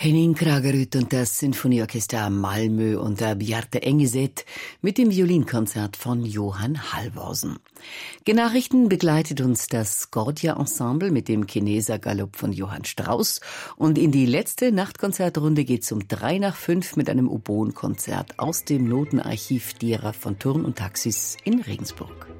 Henning Kragerüt und das Sinfonieorchester Malmö unter Bjarte Engeset mit dem Violinkonzert von Johann Halvorsen. Genachrichten begleitet uns das Scordia Ensemble mit dem Chineser Galopp von Johann Strauss und in die letzte Nachtkonzertrunde geht's um 3:05 mit einem Oboenkonzert aus dem Notenarchiv derer von Thurn und Taxis in Regensburg.